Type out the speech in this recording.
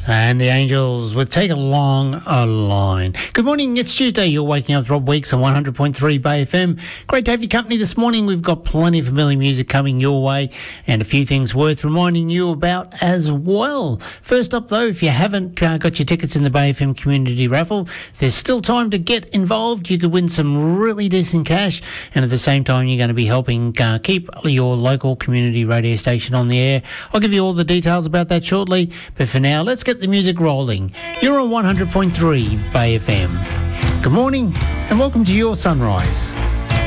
And the Angels with Take Along a Line. Good morning, it's Tuesday. You're waking up with Rob Weeks on 100.3 Bay FM. Great to have your company this morning. We've got plenty of familiar music coming your way and a few things worth reminding you about as well. First up, though, if you haven't got your tickets in the Bay FM Community Raffle, there's still time to get involved. You could win some really decent cash, and at the same time, you're going to be helping keep your local community radio station on the air. I'll give you all the details about that shortly, but for now, let's get the music rolling. You're on 100.3 Bay FM. Good morning and welcome to your sunrise.